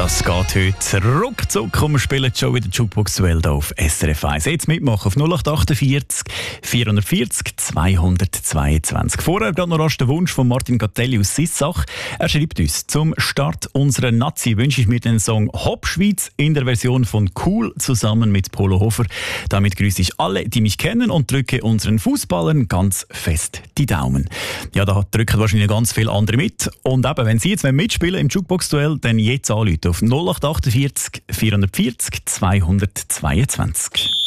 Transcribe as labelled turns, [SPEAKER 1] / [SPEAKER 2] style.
[SPEAKER 1] Das geht heute ruckzuck. Wir spielen schon wieder Jukebox-Duell hier auf SRF 1. Jetzt mitmachen auf 0848 440 222. Vorher gerade noch rasch der Wunsch von Martin Gattelli aus Sissach. Er schreibt uns: Zum Start unserer Nazi wünsche ich mir den Song Hopp Schweiz in der Version von Cool zusammen mit Polo Hofer. Damit grüße ich alle, die mich kennen, und drücke unseren Fußballern ganz fest die Daumen. Ja, da drücken wahrscheinlich ganz viele andere mit. Und eben, wenn Sie jetzt mitspielen im Jukebox-Duell, dann jetzt anrufen auf 0848 440 222.